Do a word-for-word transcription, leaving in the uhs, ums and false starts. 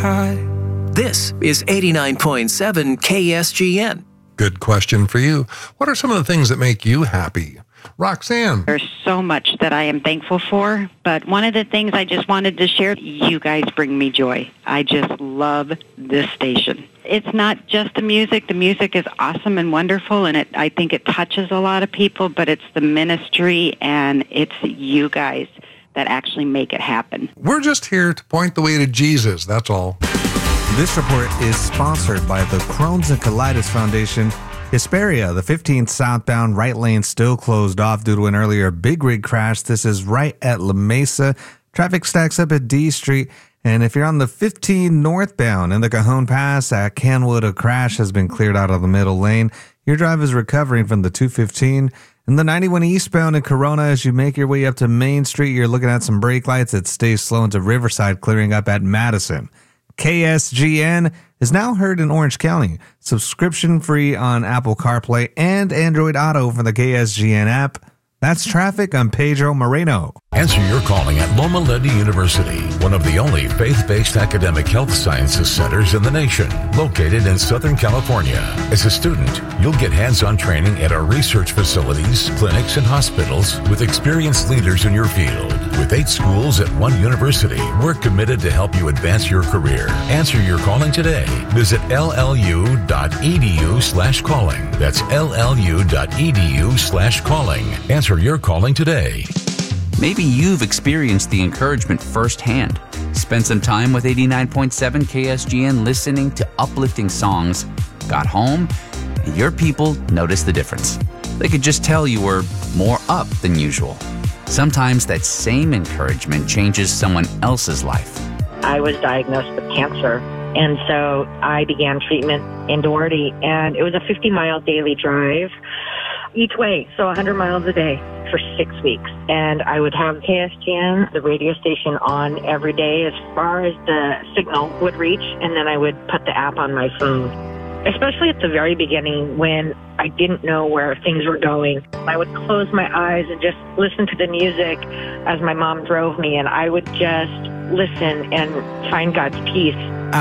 high. This is eighty-nine point seven K S G N. Good question for you. What are some of the things that make you happy? Roxanne. There's so much that I am thankful for, but one of the things I just wanted to share, you guys bring me joy. I just love this station. It's not just the music. The music is awesome and wonderful, and it, I think it touches a lot of people, but it's the ministry and it's you guys that actually make it happen. We're just here to point the way to Jesus, that's all. This report is sponsored by the Crohn's and Colitis Foundation. Hesperia, the fifteenth southbound right lane still closed off due to an earlier big rig crash. This is right at La Mesa. Traffic stacks up at D Street. And if you're on the fifteen northbound in the Cajon Pass at Canwood, a crash has been cleared out of the middle lane. Your drive is recovering from the two fifteen. And the ninety-one eastbound in Corona, as you make your way up to Main Street, you're looking at some brake lights. It stays slow into Riverside, clearing up at Madison. K S G N is now heard in Orange County. Subscription free on Apple CarPlay and Android Auto from the K S G N app. That's traffic. I'm Pedro Moreno. Answer your calling at Loma Linda University, one of the only faith-based academic health sciences centers in the nation, located in Southern California. As a student, you'll get hands-on training at our research facilities, clinics, and hospitals with experienced leaders in your field. With eight schools at one university, we're committed to help you advance your career. Answer your calling today. Visit llu.edu slash calling. That's llu.edu slash calling. Answer your calling today. Maybe you've experienced the encouragement firsthand. Spent some time with eighty-nine point seven K S G N listening to uplifting songs. Got home, and your people noticed the difference. They could just tell you were more up than usual. Sometimes that same encouragement changes someone else's life. I was diagnosed with cancer, and so I began treatment in Doherty, and it was a fifty-mile daily drive each way, so one hundred miles a day for six weeks. And I would have K S G N, the radio station, on every day as far as the signal would reach, and then I would put the app on my phone. Especially at the very beginning when I didn't know where things were going. I would close my eyes and just listen to the music as my mom drove me, and I would just listen and find God's peace.